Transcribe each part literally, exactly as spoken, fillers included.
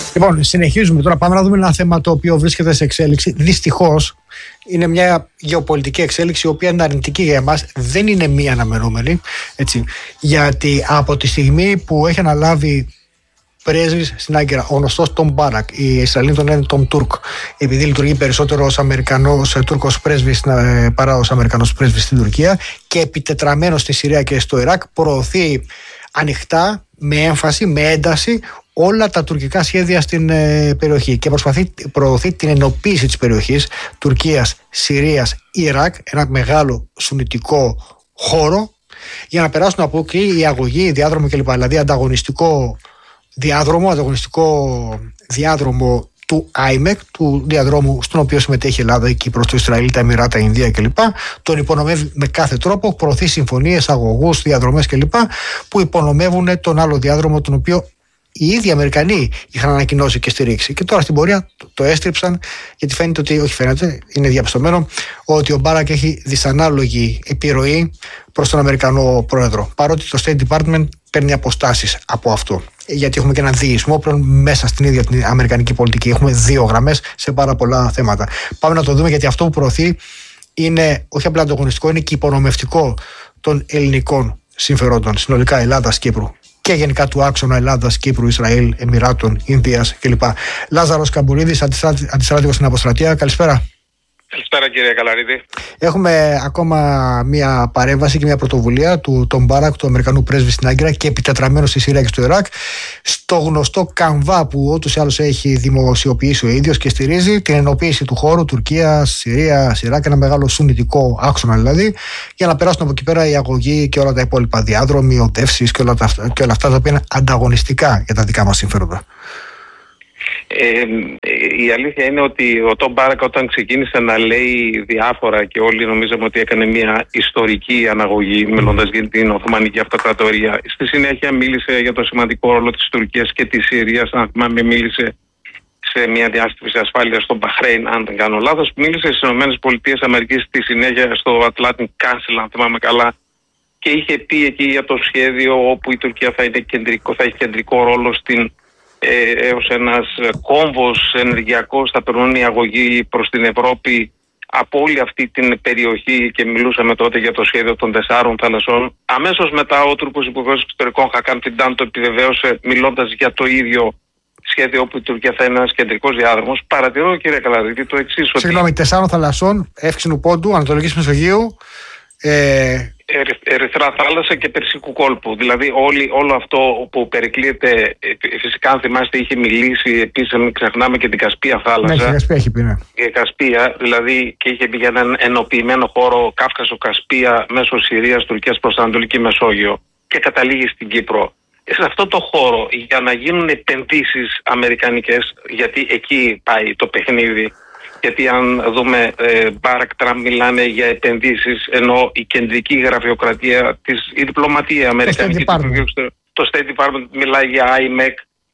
Λοιπόν, συνεχίζουμε τώρα. Πάμε να δούμε ένα θέμα το οποίο βρίσκεται σε εξέλιξη. Δυστυχώς είναι μια γεωπολιτική εξέλιξη η οποία είναι αρνητική για εμάς. Δεν είναι μία αναμενόμενη. Έτσι, γιατί από τη στιγμή που έχει αναλάβει πρέσβης στην Άγκυρα, ο γνωστός Τον Μπάρακ, οι Ισραηλοί τον λένε Τον Τούρκ, επειδή λειτουργεί περισσότερο ως Αμερικανός, Τούρκος πρέσβης παρά ως Αμερικανός πρέσβης στην Τουρκία, και επιτετραμένος στη Συρία και στο Ιράκ, προωθεί ανοιχτά, με έμφαση, με ένταση όλα τα τουρκικά σχέδια στην ε, περιοχή και προσπαθεί, προωθεί την ενοποίηση της περιοχής Τουρκίας, Συρίας, Ιράκ, ένα μεγάλο σουνιτικό χώρο, για να περάσουν από εκεί οι αγωγοί, οι διάδρομοι κλπ. Δηλαδή ανταγωνιστικό διάδρομο, ανταγωνιστικό διάδρομο του άιμεκ, του διαδρόμου στον οποίο συμμετέχει η Ελλάδα, η Κύπρος, το Ισραήλ, τα Εμιράτα, η Ινδία κλπ. Τον υπονομεύει με κάθε τρόπο, προωθεί συμφωνίες, αγωγούς, διαδρομές κλπ. Που υπονομεύουν τον άλλο διάδρομο, τον οποίο οι ίδιοι Αμερικανοί είχαν ανακοινώσει και στηρίξει. Και τώρα στην πορεία το, το έστριψαν, γιατί φαίνεται ότι, όχι φαίνεται, είναι διαπιστωμένο ότι ο Μπάρακ έχει δυσανάλογη επιρροή προς τον Αμερικανό πρόεδρο. Παρότι το State Department παίρνει αποστάσεις από αυτό. Γιατί έχουμε και έναν διεισμό πλέον μέσα στην ίδια την αμερικανική πολιτική. Έχουμε δύο γραμμές σε πάρα πολλά θέματα. Πάμε να το δούμε, γιατί αυτό που προωθεί είναι όχι απλά ανταγωνιστικό, είναι και υπονομευτικό των ελληνικών συμφερόντων, συνολικά Ελλάδας, Κύπρου και γενικά του άξονα Ελλάδας, Κύπρου, Ισραήλ, Εμιράτων, Ινδίας κλπ. Λάζαρος Καμπουρίδης, αντιστράτηγος στην Αποστρατεία. Καλησπέρα. Καλησπέρα κύριε Καλαρίδη. Έχουμε ακόμα μια παρέμβαση και μια πρωτοβουλία του Τον Μπάρακ, του Αμερικανού πρέσβη στην Άγκυρα και επιτετραμένο στη Συρία και στο Ιράκ, στο γνωστό Καμβά που ούτως ή άλλως έχει δημοσιοποιήσει ο ίδιος και στηρίζει την ενοποίηση του χώρου Τουρκίας, Συρία, Ιράκ, ένα μεγάλο σουνιτικό άξονα δηλαδή, για να περάσουν από εκεί πέρα οι αγωγοί και όλα τα υπόλοιπα διάδρομοι, οδεύσεις και όλα, και όλα αυτά τα οποία είναι ανταγωνιστικά για τα δικά μας συμφέροντα. Ε, η αλήθεια είναι ότι ο Τον Μπάρακ, όταν ξεκίνησε να λέει διάφορα και όλοι νομίζαμε ότι έκανε μια ιστορική αναγωγή μιλώντας για την Οθωμανική Αυτοκρατορία, στη συνέχεια μίλησε για το σημαντικό ρόλο της Τουρκίας και της Συρίας. Αν θυμάμαι, μίλησε σε μια διάσκεψη ασφάλειας στο Μπαχρέιν, αν δεν κάνω λάθος, μίλησε στις ΗΠΑ στη συνέχεια στο Atlantic Council, αν θυμάμαι καλά, και είχε πει εκεί για το σχέδιο όπου η Τουρκία θα, είναι κεντρικό, θα έχει κεντρικό ρόλο στην Ε, έως ένας κόμβος ενεργειακός θα περνούν οι αγωγοί προς την Ευρώπη από όλη αυτή την περιοχή, και μιλούσαμε τότε για το σχέδιο των τεσσάρων θαλασσών. Αμέσως μετά ο Τούρκος Υπουργός Εξωτερικών Χακάν Φιντάν το επιβεβαίωσε μιλώντας για το ίδιο σχέδιο όπου η Τουρκία θα είναι ένας κεντρικός διάδρομος. Παρατηρώ κύριε Καλαρίδη το εξής. Συγγνώμη, ότι... τεσσάρων θαλασσών, Εύξηνου Πόντου, Ανατολικής Μεσογείου, ε... Ερυθρά θάλασσα και Περσικού κόλπου. Δηλαδή όλη, όλο αυτό που περικλείεται, φυσικά αν θυμάστε είχε μιλήσει επίσης, μην ξεχνάμε και την Κασπία θάλασσα. Ναι, η Κασπία έχει πει, ναι. Η Κασπία, δηλαδή, και είχε πει για έναν ενοποιημένο χώρο Κάφκασο Κασπία μέσω Συρίας, Τουρκίας προς την Ανατολική Μεσόγειο, και καταλήγει στην Κύπρο. Σε αυτό το χώρο, για να γίνουν επενδύσεις αμερικανικές, γιατί εκεί πάει το παιχνίδι. Γιατί αν δούμε ε, Μπάρακ, Τραμπ μιλάνε για επενδύσεις, ενώ η κεντρική γραφειοκρατία, της, η διπλωματία αμερικανική, το State Department, το State Department μιλάει για άιμεκ,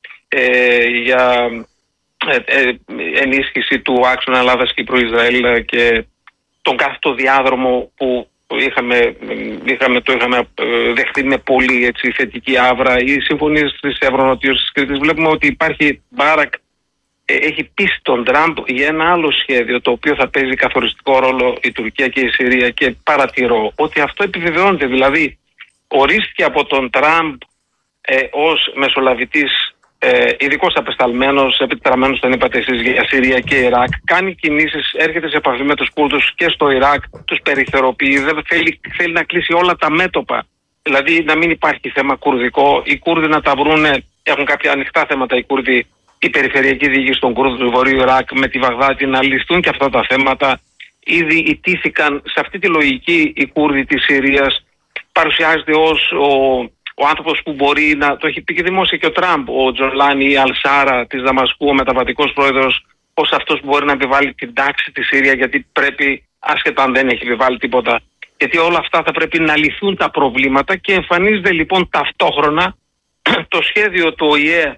ε, για ε, ε, ενίσχυση του άξονα Ελλάδας, Κύπρου, Ισραήλ και τον κάθε το διάδρομο που είχαμε, είχαμε, το είχαμε δεχτεί με πολύ έτσι, θετική άβρα. Οι συμφωνίες της Ευρωνοτίωσης της Κρήτης, βλέπουμε ότι υπάρχει Μπάρακ, έχει πείσει τον Τραμπ για ένα άλλο σχέδιο, το οποίο θα παίζει καθοριστικό ρόλο η Τουρκία και η Συρία, και παρατηρώ ότι αυτό επιβεβαιώνεται. Δηλαδή ορίστηκε από τον Τραμπ ε, ως μεσολαβητής, ε, ειδικός απεσταλμένος, επιτετραμένος, τον είπατε εσείς, για Συρία και Ιράκ, κάνει κινήσεις, έρχεται σε επαφή με τους Κούρδους και στο Ιράκ, τους περιθωριοποιεί, δεν θέλει, θέλει να κλείσει όλα τα μέτωπα. Δηλαδή να μην υπάρχει θέμα κουρδικό, οι Κούρδοι να τα βρούνε, έχουν κάποια ανοιχτά θέματα οι Κούρδοι, η περιφερειακή διοίκηση των Κούρδων του Βορείου Ιράκ με τη Βαγδάτη, να λυθούν και αυτά τα θέματα. Ήδη ιτήθηκαν σε αυτή τη λογική οι Κούρδοι της Συρίας. Παρουσιάζεται ως ο, ο άνθρωπος που μπορεί να, το έχει πει και δημόσια και ο Τραμπ, ο Τζολάνι ή Αλσάρα της Δαμασκού, ο μεταβατικός πρόεδρος, ως αυτός που μπορεί να επιβάλλει την τάξη στη Συρία, γιατί πρέπει, άσχετα αν δεν έχει επιβάλλει τίποτα, γιατί όλα αυτά θα πρέπει να λυθούν τα προβλήματα, και εμφανίζεται λοιπόν ταυτόχρονα το σχέδιο του Ο Η Ε,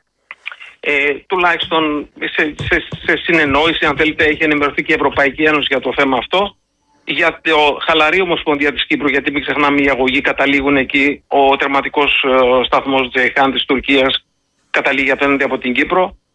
Ε, τουλάχιστον σε, σε, σε συνεννόηση, αν θέλετε, έχει ενημερωθεί και η Ευρωπαϊκή Ένωση για το θέμα αυτό, για το χαλαρή Ομοσπονδία της Κύπρου, γιατί μην ξεχνάμε οι αγωγοί καταλήγουν εκεί, ο τερματικός ε, σταθμός Τζεϊχάν της Τουρκίας καταλήγει απέναντι από την Κύπρο.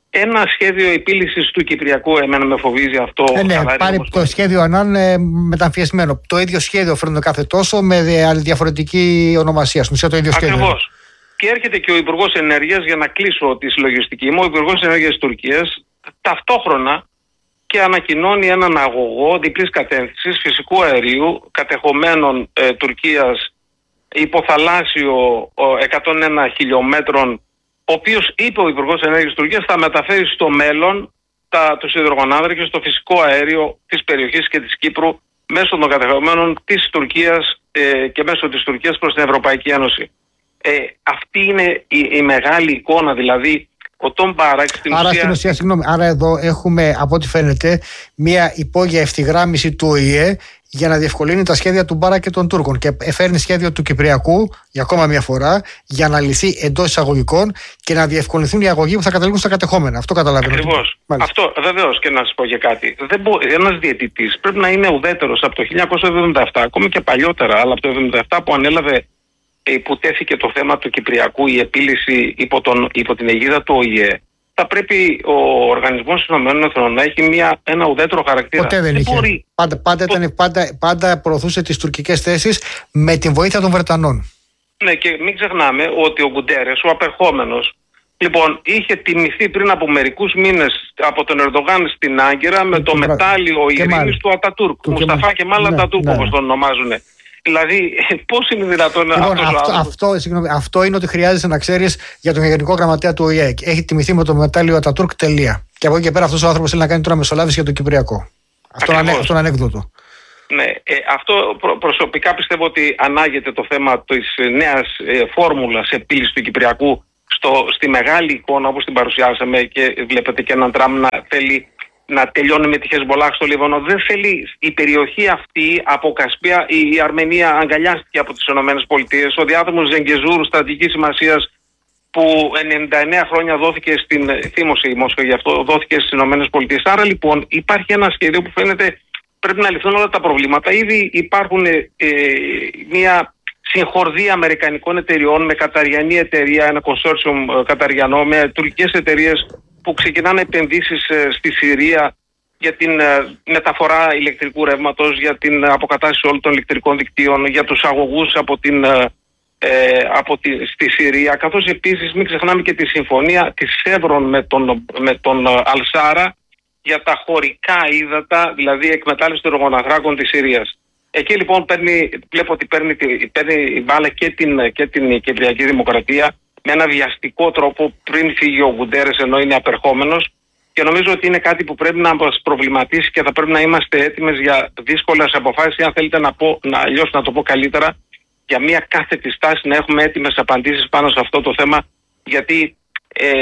ένα σχέδιο επίλυσης του Κυπριακού, εμένα με φοβίζει αυτό. Ε, ναι, Καλά, πάρει το σχέδιο Ανάν ε, μεταμφιεσμένο. Το ίδιο σχέδιο φέρνουν κάθε τόσο με διαφορετική ονομασία. Στην ουσία το ίδιο σχέδιο. Ακριβώς. Και έρχεται και ο Υπουργός Ενέργειας, για να κλείσω τη συλλογιστική μου, ο Υπουργός Ενέργειας της Τουρκίας, ταυτόχρονα και ανακοινώνει έναν αγωγό διπλής κατεύθυνσης φυσικού αερίου κατεχομένων ε, Τουρκίας υποθαλάσσιο εκατόν ένα χιλιόμετρων, ο οποίος, είπε ο Υπουργός Ενέργειας της Τουρκίας, θα μεταφέρει στο μέλλον τα, τους υδρογονάνθρακες στο φυσικό αέριο της περιοχής και της Κύπρου μέσω των κατεχομένων της Τουρκίας ε, και μέσω της Τουρκίας προς την Ευρωπαϊκή Ένωση. Ε, αυτή είναι η, η μεγάλη εικόνα, δηλαδή ο Τον Μπάρακ στην άρα, ουσία... στην ουσία, συγγνώμη, άρα εδώ έχουμε, από ό,τι φαίνεται, μια υπόγεια ευθυγράμμιση του Ο Η Ε για να διευκολύνει τα σχέδια του Μπάρακ και των Τούρκων. Και φέρνει σχέδιο του Κυπριακού για ακόμα μια φορά για να λυθεί εντός εισαγωγικών και να διευκολυνθούν οι αγωγοί που θα καταλήγουν στα κατεχόμενα. Αυτό καταλαβαίνω. Ακριβώς. Αυτό βεβαίως, και να σας πω και κάτι. Δεν μπο... Ένας διαιτητής πρέπει να είναι ουδέτερος από το χίλια εννιακόσια εβδομήντα επτά, ακόμη και παλιότερα, αλλά από το χίλια εννιακόσια εβδομήντα επτά που ανέλαβε, που τέθηκε το θέμα του Κυπριακού, η επίλυση υπό, τον, υπό την αιγίδα του Ο Η Ε, θα πρέπει ο Οργανισμός των Ηνωμένων Εθνών να έχει μια, ένα ουδέτερο χαρακτήρα. Ποτέ δεν, δεν είχε. Μπορεί. Πάντα, πάντα, Πο... ήταν, πάντα, πάντα προωθούσε τις τουρκικές θέσεις με την βοήθεια των Βρετανών. Ναι, και μην ξεχνάμε ότι ο Γκουντέρες, ο απερχόμενος, λοιπόν, είχε τιμηθεί πριν από μερικούς μήνες από τον Ερντογάν στην Άγκυρα με το, το μετάλλιο ειρήνης του Ατατούρκ. Μουσταφά Κεμάλ Ατατούρκ, ναι, όπως ναι. τον ονομάζουν. Δηλαδή, πώς είναι δυνατόν να. Λοιπόν, αυτό, αυτό, συγγνώμη, αυτό είναι ότι χρειάζεσαι να ξέρεις για τον Γενικό Γραμματέα του Ο Η Ε. Έχει τιμηθεί με το μετάλλιο Ατατούρκ, τελεία. Και από εκεί και πέρα αυτός ο άνθρωπος θέλει να κάνει τώρα μεσολάβηση για το Κυπριακό. Αυτό είναι ανέκδοτο. Ναι, ε, αυτό προ, προσωπικά πιστεύω ότι ανάγεται το θέμα της νέας ε, φόρμουλας επίλυσης του Κυπριακού στο, στη μεγάλη εικόνα όπως την παρουσιάσαμε, και βλέπετε και έναν Τραμπ να θέλει να τελειώνει με τη Χεσμολάχ στο Λίβανο. Δεν θέλει η περιοχή αυτή από Κασπία. Η Αρμενία αγκαλιάστηκε από τις ΗΠΑ. Ο διάδρομος Ζενγκεζούρ στρατηγικής σημασίας που ενενήντα εννέα χρόνια δόθηκε στην θύμωση η Μόσχα, γι' αυτό δόθηκε στις ΗΠΑ. Άρα λοιπόν υπάρχει ένα σχέδιο που φαίνεται πρέπει να λυθούν όλα τα προβλήματα. Ήδη υπάρχουν ε, μια συγχορδία αμερικανικών εταιριών με καταριανή εταιρεία, ένα consortium καταριανό με τουρκικές εταιρείες που ξεκινάνε επενδύσεις στη Συρία για την μεταφορά ηλεκτρικού ρεύματος, για την αποκατάσταση όλων των ηλεκτρικών δικτύων, για τους αγωγούς από την, ε, από τη, στη Συρία, καθώς επίσης μην ξεχνάμε και τη συμφωνία της Σεύρον με τον, με τον Αλσάρα για τα χωρικά ύδατα, δηλαδή εκμετάλλευση των υδρογονανθράκων της Συρίας. Εκεί λοιπόν παίρνει, βλέπω ότι παίρνει, παίρνει η μπάλα και την, και την Κυπριακή Δημοκρατία με ένα βιαστικό τρόπο πριν φύγει ο Γκουντέρες, ενώ είναι απερχόμενος, και νομίζω ότι είναι κάτι που πρέπει να μας προβληματίσει και θα πρέπει να είμαστε έτοιμες για δύσκολες αποφάσεις, ή αν θέλετε να πω, να, αλλιώς να το πω καλύτερα, για μια κάθετη στάση να έχουμε έτοιμες απαντήσεις πάνω σε αυτό το θέμα, γιατί ε,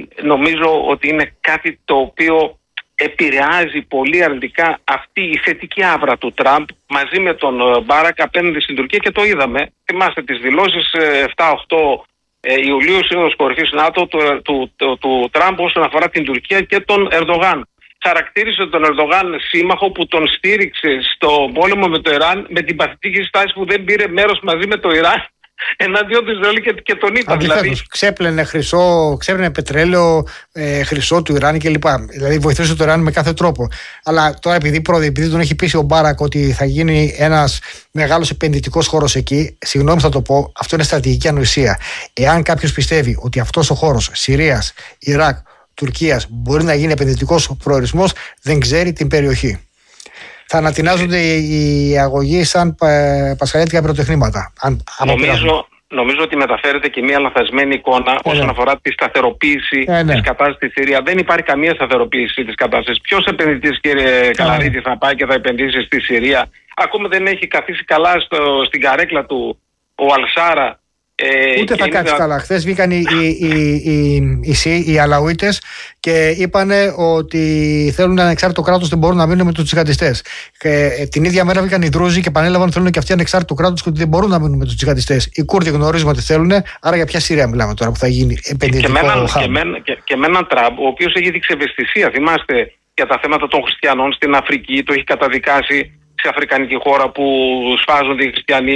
νομίζω ότι είναι κάτι το οποίο επηρεάζει πολύ αρνητικά αυτή η θετική άβρα του Τραμπ μαζί με τον Μπάρακ απέναντι στην Τουρκία, και το είδαμε. Θυμάστε τις δηλώσεις επτά οκτώ Ιουλίου, Σύνοδος Κορυφής ΝΑΤΟ του, του, του, του Τραμπ όσον αφορά την Τουρκία και τον Ερντογάν. Χαρακτήρισε τον Ερντογάν σύμμαχο που τον στήριξε στο πόλεμο με το Ιράν, με την παθητική στάση που δεν πήρε μέρος μαζί με το Ιράν εναντίον του Ισραήλ και, και τον είπα. Δηλαδή ξέπλαινε χρυσό, ξέπλαινε πετρέλαιο, ε, χρυσό του Ιράν κλπ. Δηλαδή βοηθούσε το Ιράν με κάθε τρόπο. Αλλά τώρα επειδή, πρόεδρε, επειδή τον έχει πείσει ο Μπάρακ ότι θα γίνει ένας μεγάλος επενδυτικός χώρος εκεί, συγγνώμη θα το πω, αυτό είναι στρατηγική ανοησία. Εάν κάποιος πιστεύει ότι αυτός ο χώρος Συρίας, Ιράκ, Τουρκίας μπορεί να γίνει επενδυτικός προορισμός, δεν ξέρει την περιοχή. Θα ανατινάζονται οι αγωγοί σαν πασχαλιάτικα πυροτεχνήματα. Νομίζω, νομίζω ότι μεταφέρεται και μια λανθασμένη εικόνα ε, όσον αφορά τη σταθεροποίηση ε, ναι. της κατάστασης στη Συρία. Δεν υπάρχει καμία σταθεροποίηση της κατάστασης. Ποιος επενδυτής, κύριε Καλαρίτη, θα πάει και θα επενδύσει στη Συρία? Ακόμα δεν έχει καθίσει καλά στο, στην καρέκλα του ο Αλσάρα. Ε, Ούτε θα κάτσει καλά. Χθες βγήκαν οι, οι, οι, οι, οι, οι Αλαουίτες και είπαν ότι θέλουν ένα ανεξάρτητο κράτος, δεν μπορούν να μείνουν με τους τζιχαντιστές. Και την ίδια μέρα βγήκαν οι Δρούζοι και επανέλαβαν ότι θέλουν και αυτοί ανεξάρτητο κράτος και ότι δεν μπορούν να μείνουν με τους τζιχαντιστές. Οι Κούρδοι γνωρίζουμε ότι θέλουν, άρα για ποια Συρία μιλάμε τώρα που θα γίνει επενδυτικό χάμπ? Και με έναν Τραμπ, ο οποίος έχει δείξει ευαισθησία, θυμάστε, για τα θέματα των χριστιανών στην Αφρική, το έχει καταδικάσει σε αφρικανική χώρα που σφάζονται οι χριστιανοί.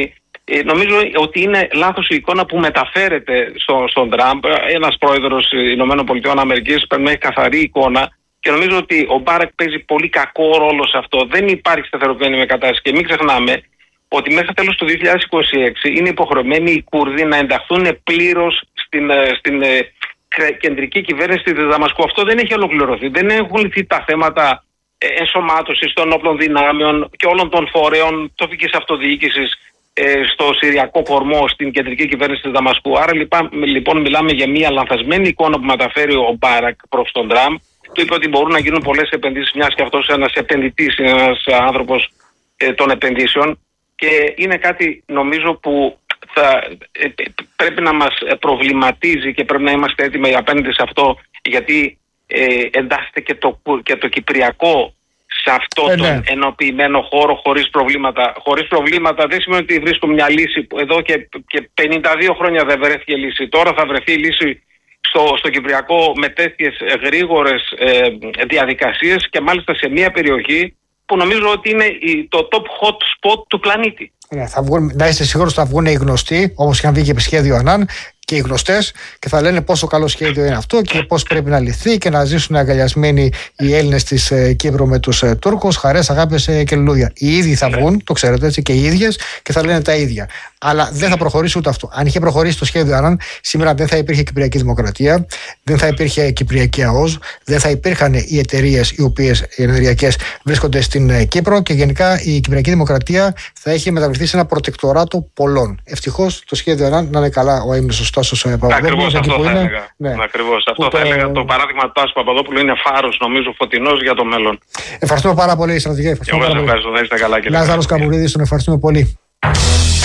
Ε, νομίζω ότι είναι λάθος η εικόνα που μεταφέρεται στο, στον Τραμπ. Ένας πρόεδρος Ηνωμένων Πολιτειών Αμερικής πρέπει να έχει καθαρή εικόνα και νομίζω ότι ο Μπάρακ παίζει πολύ κακό ρόλο σε αυτό. Δεν υπάρχει σταθεροποιημένη κατάσταση και μην ξεχνάμε ότι μέχρι τέλος του δύο χιλιάδες είκοσι έξι είναι υποχρεωμένοι οι Κούρδοι να ενταχθούν πλήρως στην, στην κεντρική κυβέρνηση της Δαμασκού. Αυτό δεν έχει ολοκληρωθεί. Δεν έχουν λυθεί τα θέματα ενσωμάτωσης των όπλων δυνάμεων και όλων των φορέων τοπικής αυτοδιοίκησης στο Συριακό κορμό, στην κεντρική κυβέρνηση της Δαμασκού. Άρα λοιπόν μιλάμε για μια λανθασμένη εικόνα που μεταφέρει ο Μπάρακ προς τον Τραμπ. Του είπε ότι μπορούν να γίνουν πολλές επενδύσεις, μιας και αυτός ένας επενδυτής, είναι ένας άνθρωπος ε, των επενδύσεων, και είναι κάτι νομίζω που θα, ε, πρέπει να μας προβληματίζει και πρέπει να είμαστε έτοιμοι απέναντι σε αυτό, γιατί ε, εντάσσεται και το, και το Κυπριακό σε αυτό ε, τον ναι. ενοποιημένο χώρο χωρίς προβλήματα. Χωρίς προβλήματα δεν σημαίνει ότι βρίσκω μια λύση που εδώ και, και πενήντα δύο χρόνια δεν βρέθηκε λύση. Τώρα θα βρεθεί η λύση στο, στο Κυπριακό με τέτοιες γρήγορες ε, διαδικασίες και μάλιστα σε μια περιοχή που νομίζω ότι είναι η, το top hot spot του πλανήτη. Ναι, θα βγουν, να είστε σίγουροι ότι θα βγουν οι γνωστοί, όπως είχαν βγει και επί σχέδιο Ανάν, και οι γνωστές, και θα λένε πόσο καλό σχέδιο είναι αυτό και πώς πρέπει να λυθεί και να ζήσουν αγκαλιασμένοι οι Έλληνες της ε, Κύπρου με τους ε, Τούρκους, χαρές, αγάπες ε, και λουλούδια. Οι ίδιοι θα βγουν, το ξέρετε έτσι, και οι ίδιες, και θα λένε τα ίδια. Αλλά δεν θα προχωρήσει ούτε αυτό. Αν είχε προχωρήσει το σχέδιο Ανάν, σήμερα δεν θα υπήρχε Κυπριακή Δημοκρατία, δεν θα υπήρχε Κυπριακή ΑΟΣ, δεν θα υπήρχαν οι εταιρείες οι οποίες οι ενεργειακές βρίσκονται στην ε, Κύπρο, και γενικά η Κυπριακή Δημοκρατία θα έχει μεταβληθεί σε ένα προτεκτοράτο πολλών. Ευτυχώς το σχέδιο Ανάν, να είναι καλά ο έμνησος Τάσος Παπαδόπουλος. Ακριβώς αυτό θα έλεγα. Ναι. Ακριβώς αυτό θα το... έλεγα. Το παράδειγμα του Τάσου Παπαδόπουλου είναι φάρος, νομίζω, φωτεινός για το μέλλον. Ευχαριστούμε πάρα πολύ, στρατηγέ. Εγώ σας ευχαριστώ. Να είστε καλά, κύριε. Λάζαρος Καμπουρίδης, τον ευχαριστούμε πολύ.